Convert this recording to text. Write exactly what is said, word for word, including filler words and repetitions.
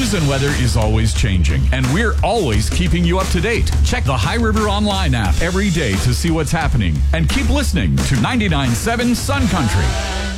news and weather is always changing, and we're always keeping you up to date. Check the High River Online app every day to see what's happening, and keep listening to ninety-nine point seven Sun Country.